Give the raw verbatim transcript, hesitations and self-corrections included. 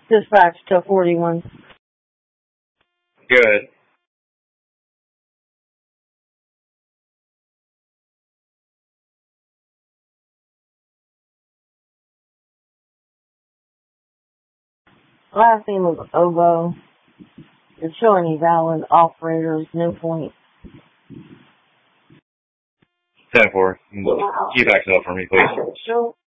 Dispatch to forty-one. Good. Last name was Ovo. You're showing valid operators, no point. ten four. Keep backing up for me, please. Sure.